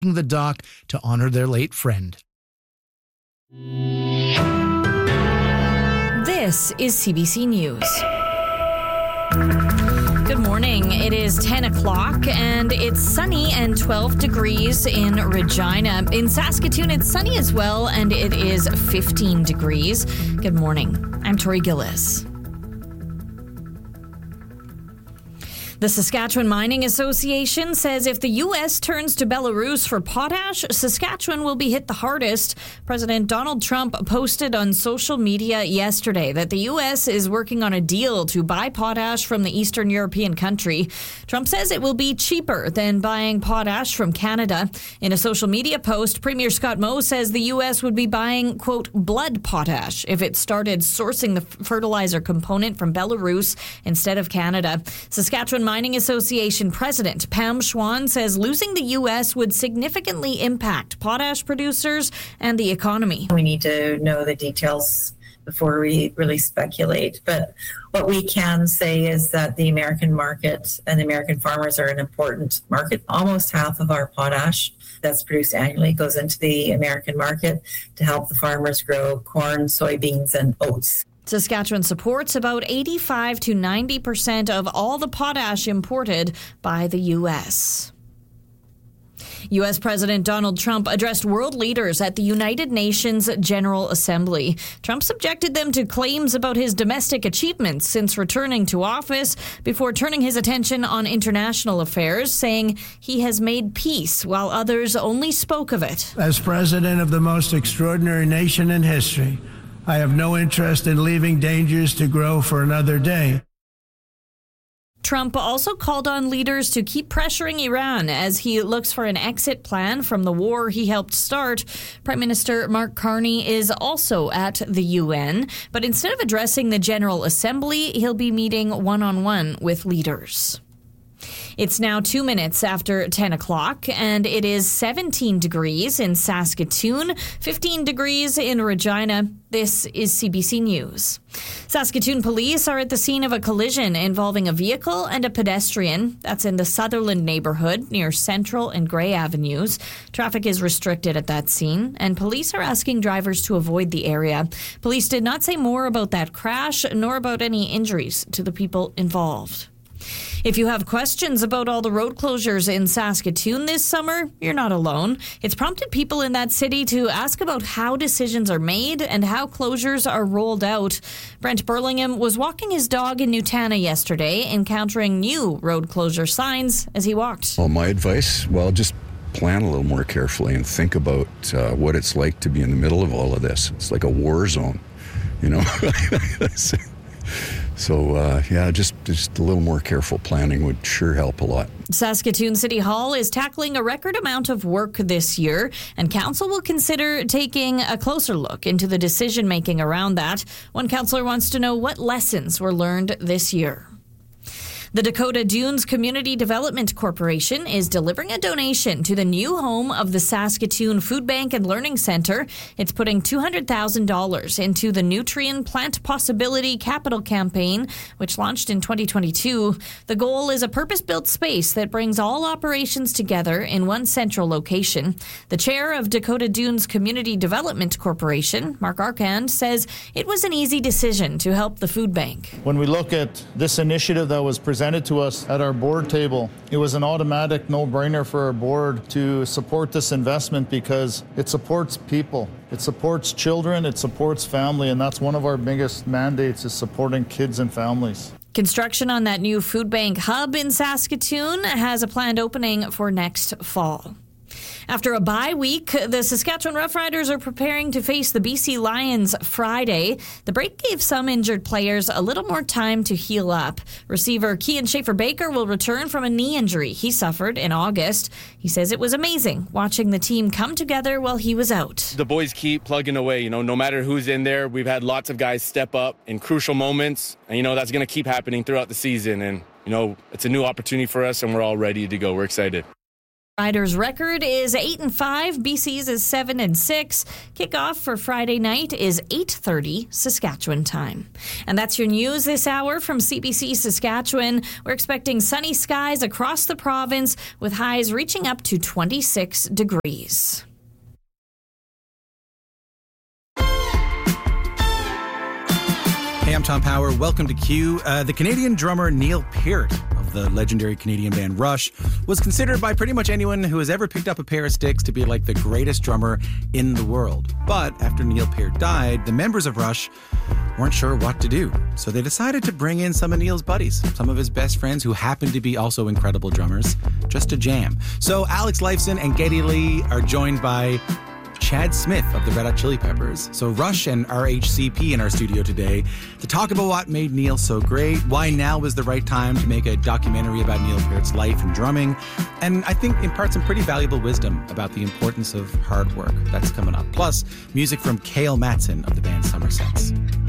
the dock to honor their late friend. This is CBC News. Good morning. It is 10 o'clock and it's sunny and 12 degrees in Regina. In Saskatoon, it's sunny as well and it is 15 degrees. Good morning. I'm Tori Gillis. The Saskatchewan Mining Association says if the U.S. turns to Belarus for potash, Saskatchewan will be hit the hardest. President Donald Trump posted on social media yesterday that the U.S. is working on a deal to buy potash from the Eastern European country. Trump says it will be cheaper than buying potash from Canada. In a social media post, Premier Scott Moe says the U.S. would be buying, quote, blood potash if it started sourcing the fertilizer component from Belarus instead of Canada. Saskatchewan Mining Association President Pam Schwann says losing the U.S. would significantly impact potash producers and the economy. We need to know the details before we really speculate. But what we can say is that the American market and the American farmers are an important market. Almost half of our potash that's produced annually goes into the American market to help the farmers grow corn, soybeans, and oats. Saskatchewan supports about 85 to 90% of all the potash imported by the U.S. U.S. President Donald Trump addressed world leaders at the United Nations General Assembly. Trump subjected them to claims about his domestic achievements since returning to office before turning his attention on international affairs, saying he has made peace while others only spoke of it. As president of the most extraordinary nation in history, I have no interest in leaving dangers to grow for another day. Trump also called on leaders to keep pressuring Iran as he looks for an exit plan from the war he helped start. Prime Minister Mark Carney is also at the UN, but instead of addressing the General Assembly, he'll be meeting one-on-one with leaders. It's now 2 minutes after 10 o'clock, and it is 17 degrees in Saskatoon, 15 degrees in Regina. This is CBC News. Saskatoon police are at the scene of a collision involving a vehicle and a pedestrian. That's in the Sutherland neighborhood near Central and Grey Avenues. Traffic is restricted at that scene, and police are asking drivers to avoid the area. Police did not say more about that crash, nor about any injuries to the people involved. If you have questions about all the road closures in Saskatoon this summer, you're not alone. It's prompted people in that city to ask about how decisions are made and how closures are rolled out. Brent Burlingham was walking his dog in Nutana yesterday, encountering new road closure signs as he walked. Well, my advice, just plan a little more carefully and think about what it's like to be in the middle of all of this. It's like a war zone, you know. So, just a little more careful planning would sure help a lot. Saskatoon City Hall is tackling a record amount of work this year, and council will consider taking a closer look into the decision-making around that. One councillor wants to know what lessons were learned this year. The Dakota Dunes Community Development Corporation is delivering a donation to the new home of the Saskatoon Food Bank and Learning Centre. It's putting $200,000 into the Nutrien Plant Possibility Capital Campaign, which launched in 2022. The goal is a purpose-built space that brings all operations together in one central location. The chair of Dakota Dunes Community Development Corporation, Mark Arkand, says it was an easy decision to help the food bank. When we look at this initiative that was presented to us at our board table, it was an automatic no-brainer for our board to support this investment because it supports people, it supports children, it supports family, and that's one of our biggest mandates is supporting kids and families. Construction on that new food bank hub in Saskatoon has a planned opening for next fall. After a bye week, the Saskatchewan Roughriders are preparing to face the BC Lions Friday. The break gave some injured players a little more time to heal up. Receiver Kian Schaefer-Baker will return from a knee injury he suffered in August. He says it was amazing watching the team come together while he was out. The boys keep plugging away, no matter who's in there. We've had lots of guys step up in crucial moments, and, that's going to keep happening throughout the season. And, it's a new opportunity for us, and we're all ready to go. We're excited. Riders' record is 8-5. BC's is 7-6. Kickoff for Friday night is 8:30 Saskatchewan time. And that's your news this hour from CBC Saskatchewan. We're expecting sunny skies across the province with highs reaching up to 26 degrees. Hey, I'm Tom Power. Welcome to Q. The Canadian drummer Neil Peart of the legendary Canadian band Rush was considered by pretty much anyone who has ever picked up a pair of sticks to be like the greatest drummer in the world. But after Neil Peart died, the members of Rush weren't sure what to do. So they decided to bring in some of Neil's buddies, some of his best friends who happened to be also incredible drummers, just to jam. So Alex Lifeson and Geddy Lee are joined by Chad Smith of the Red Hot Chili Peppers. So Rush and RHCP in our studio today to talk about what made Neil so great, why now was the right time to make a documentary about Neil Peart's life and drumming, and I think impart some pretty valuable wisdom about the importance of hard work. That's coming up. Plus, music from Kale Matson of the band Somersets.